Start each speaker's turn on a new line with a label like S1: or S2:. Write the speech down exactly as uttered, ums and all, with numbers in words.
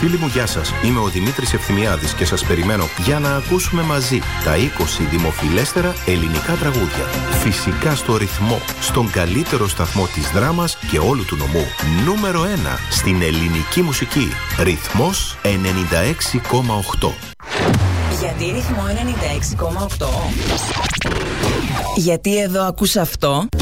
S1: Φίλοι μου, γεια σας. Είμαι ο Δημήτρης Ευθυμιάδης και σας περιμένω για να ακούσουμε μαζί τα είκοσι δημοφιλέστερα ελληνικά τραγούδια. Φυσικά στο ρυθμό, στον καλύτερο σταθμό της δράμας και όλου του νομού. Νούμερο ένα στην ελληνική μουσική. Ρυθμός ενενήντα έξι κόμμα οκτώ.
S2: Γιατί ρυθμό ενενήντα έξι κόμμα οκτώ? Γιατί εδώ ακούς αυτό?